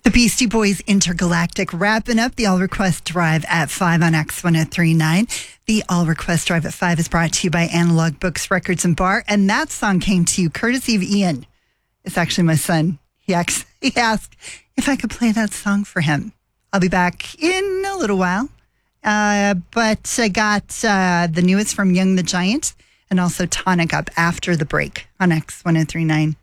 The Beastie Boys Intergalactic wrapping up the All Request Drive at 5 on X1039. The All Request Drive at 5 is brought to you by Analog Books, Records, and Bar. And that song came to you courtesy of Ian. It's actually my son. He asked if I could play that song for him. I'll be back in a little while. But I got the newest from Young the Giant and also Tonic up after the break on X1039.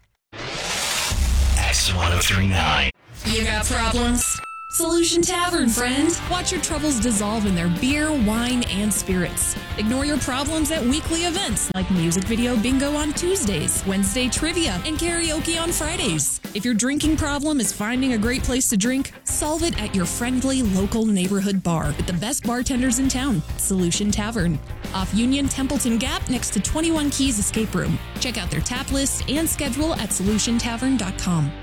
X1039. You got problems? Solution Tavern, friend. Watch your troubles dissolve in their beer, wine, and spirits. Ignore your problems at weekly events like music video bingo on Tuesdays, Wednesday trivia, and karaoke on Fridays. If your drinking problem is finding a great place to drink, solve it at your friendly local neighborhood bar with the best bartenders in town, Solution Tavern. Off Union Templeton Gap next to 21 Keys Escape Room. Check out their tap list and schedule at solutiontavern.com.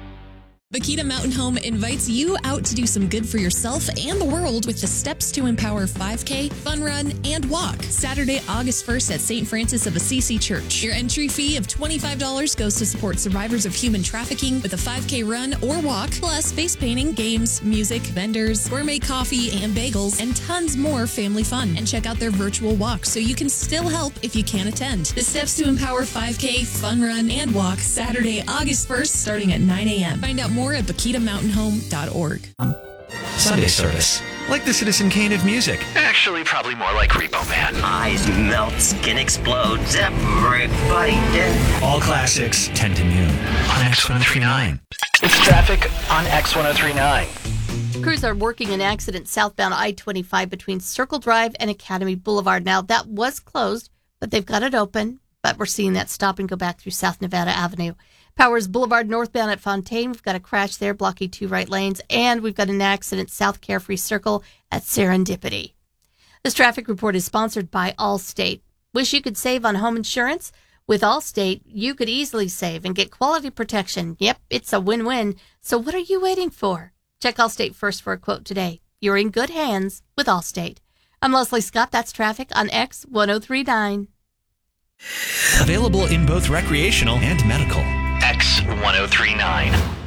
Bakita Mountain Home invites you out to do some good for yourself and the world with the Steps to Empower 5K, Fun Run, and Walk. Saturday, August 1st at St. Francis of Assisi Church. Your entry fee of $25 goes to support survivors of human trafficking with a 5K run or walk, plus face painting, games, music, vendors, gourmet coffee and bagels, and tons more family fun. And check out their virtual walk so you can still help if you can't attend. The Steps to Empower 5K, Fun Run, and Walk, Saturday, August 1st, starting at 9 a.m. Find out more at BakitaMountainHome.org. Sunday service. Like the Citizen Kane of music. Actually, probably more like Repo Man. Eyes melt, skin explodes, everybody dead. All classics, 10 to noon on X1039. It's traffic on X1039. Crews are working an accident southbound I-25 between Circle Drive and Academy Boulevard. Now, that was closed, but they've got it open. But we're seeing that stop and go back through South Nevada Avenue. Powers Boulevard northbound at Fontaine. We've got a crash there blocking 2 right lanes. And we've got an accident South Carefree Circle at Serendipity. This traffic report is sponsored by Allstate. Wish you could save on home insurance? With Allstate, you could easily save and get quality protection. Yep, it's a win-win. So what are you waiting for? Check Allstate first for a quote today. You're in good hands with Allstate. I'm Leslie Scott. That's traffic on X1039. Available in both recreational and medical. X1039.